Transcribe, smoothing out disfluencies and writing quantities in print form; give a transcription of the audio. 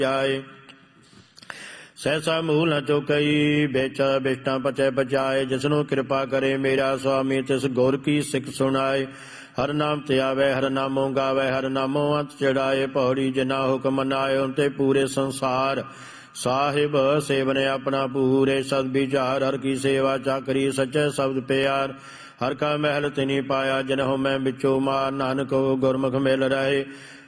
ਜਾਏ। ਸਹਿਸਾ ਮੂਲ ਨ ਚੁਕਈ ਵੇਚਾ ਬਿਸ਼ਟਾਂ ਪਚੈ ਬਚਾਏ। ਜਿਸਨੂੰ ਕਿਰਪਾ ਕਰੇ ਮੇਰਾ ਸੁਆਮੀ ਤਿਸ ਗੁਰ ਕੀ ਸਿੱਖ ਸੁਣਾਏ। ਹਰ ਨਾਮ ਧਿਆਵੈ ਹਰ ਨਾਮੋ ਗਾਵੈ ਹਰ ਨਾਮੋ ਅੰਤ ਚੜਾਏ। ਪੌੜੀ ਜਿਨਾ ਹੁਕਮ ਮਨਾਏ ਉਨਤੇ ਪੂਰੇ ਸੰਸਾਰ। ਸਾਹਿਬ ਸੇਵਨ ਆਪਣਾ ਪੂਰੇ ਸਦ ਵਿਚਾਰ। ਹਰ ਕੀ ਸੇਵਾ ਚਾਕਰੀ ਸੱਚੇ ਸ਼ਬਦ ਪਿਆਰ। ਹਰ ਕਾ ਮਹਿਲ ਤਿਨੀ ਪਾਇਆ ਜਿਨਹੁ ਮੈਂ ਵਿਚੋ ਮਾਰ। ਨਾਨਕ ਗੁਰਮੁਖ ਮਿਲ ਰਹੇ